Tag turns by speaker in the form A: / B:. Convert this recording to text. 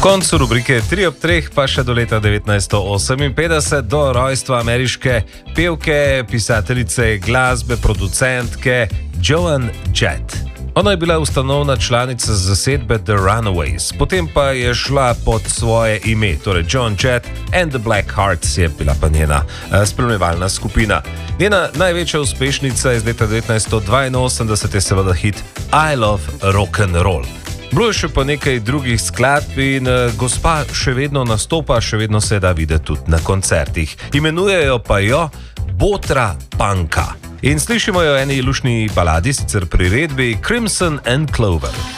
A: koncu rubrike 3 ob 3 pa še do leta 1958, do rojstva ameriške pevke, pisateljice glasbe, producentke Joan Jett. Ona je bila ustanovna članica zasedbe The Runaways, potem pa je šla pod svoje ime, torej Joan Jett and the Black Hearts je bila pa njena spremljevalna skupina. Njena največja uspešnica iz leta 1982 je seveda hit I Love Rock'n'Roll. Bilo je še pa nekaj drugih skladb in gospa še vedno nastopa, še vedno se da videti tudi na koncertih. Imenujejo pa jo Botra Panka. In slišimo jo eni lušni baladi, sicer priredbi Crimson and Clover.